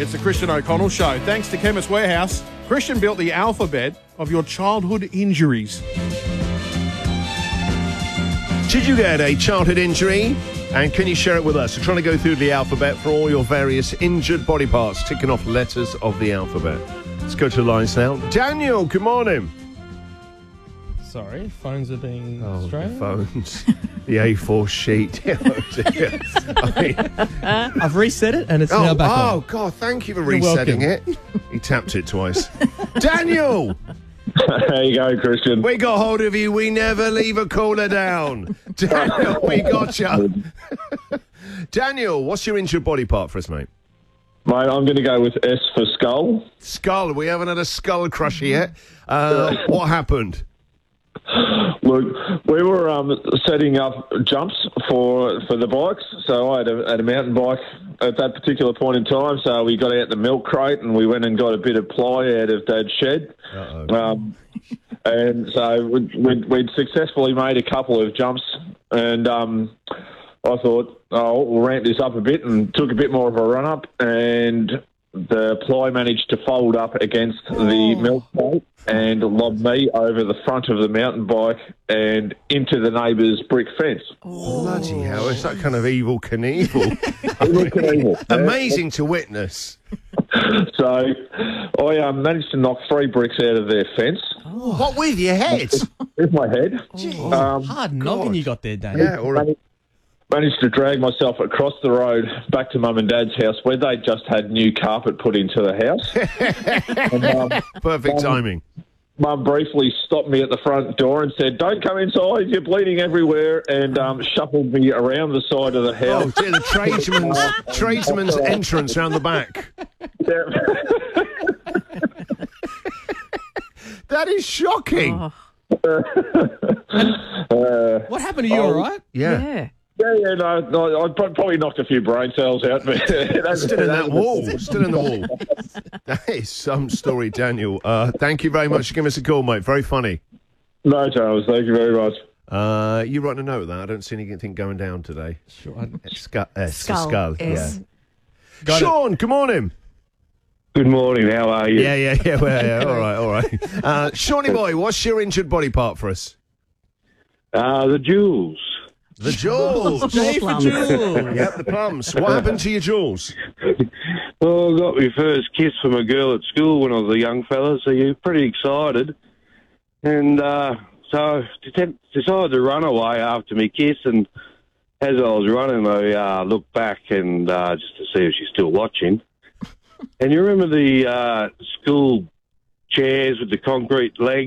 It's the Christian O'Connell Show. Thanks to Chemist Warehouse, Christian built the alphabet of your childhood injuries. Did you get a childhood injury? And can you share it with us? We're trying to go through the alphabet for all your various injured body parts, ticking off letters of the alphabet. Let's go to the lines now. Daniel, good morning. Sorry, phones are being The strange. phones. The A4 sheet. I've reset it and it's now back on. Oh, God, thank you for You're resetting welcome. it. He tapped it twice. Daniel! There you go, Christian. We got hold of you. We never leave a caller down. Daniel, we got you. Daniel, what's your injured body part for us, mate? Mate, I'm going to go with S for skull. Skull. We haven't had a skull crusher yet. What happened? Look, we were setting up jumps for the bikes. So I had a mountain bike at that particular point in time. So we got out the milk crate and we went and got a bit of ply out of Dad's shed. And so we'd successfully made a couple of jumps. And I thought, we'll ramp this up a bit, and took a bit more of a run up. And the ply managed to fold up against the milk crate and lob me over the front of the mountain bike and into the neighbour's brick fence. Bloody hell, it's that kind of evil Knievel. Amazing to witness. So I managed to knock 3 bricks out of their fence. What, with your head? With my head. Hard noggin you got there, Daniel. Yeah, or Managed to drag myself across the road back to Mum and Dad's house, where they just had new carpet put into the house. And, perfect timing. Mum briefly stopped me at the front door and said, "Don't come inside, you're bleeding everywhere," and shuffled me around the side of the house. Oh, dear, the tradesman's entrance round the back. That is shocking. What happened to you, all right? Yeah. Yeah, no, I probably knocked a few brain cells out. But Stood in that wall. Stood in the wall. That is some story, Daniel. Thank you very much for giving us a call, mate. Very funny. No, Charles, thank you very much. You writing a note of that? I don't see anything going down today. Sure. Skull. Skull. Yeah. Got Sean, good morning. Good morning, how are you? Yeah. Well, all right. Shawnee boy, what's your injured body part for us? The jewels. The jewels. J for Jewel. Yep, the plums. What happened to your jewels? Well, I got my first kiss from a girl at school when I was a young fella, so you're pretty excited. And so I decided to run away after my kiss, and as I was running, I looked back and just to see if she's still watching. And you remember the school chairs with the concrete legs?